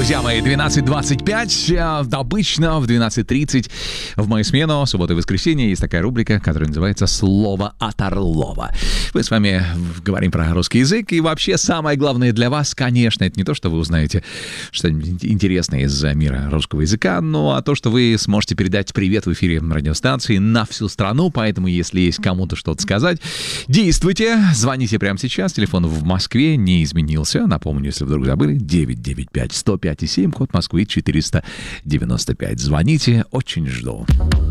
Друзья мои, 12:25, обычно в 12:30 в мою смену, суббота и воскресенье, есть такая рубрика, которая называется «Слово от Орлова». Мы с вами говорим про русский язык, и вообще самое главное для вас, конечно, это не то, что вы узнаете что-нибудь интересное из мира русского языка, но а то, что вы сможете передать привет в эфире радиостанции на всю страну, поэтому если есть кому-то что-то сказать, действуйте, звоните прямо сейчас, телефон в Москве не изменился, напомню, если вдруг забыли, 995-105-7, код Москвы 495. Звоните, очень жду.